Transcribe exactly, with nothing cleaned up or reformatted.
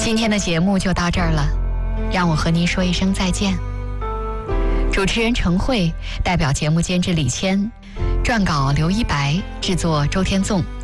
今天的节目就到这儿了，让我和您说一声再见。主持人程慧，代表节目监制李谦，撰稿刘一白，制作周天纵。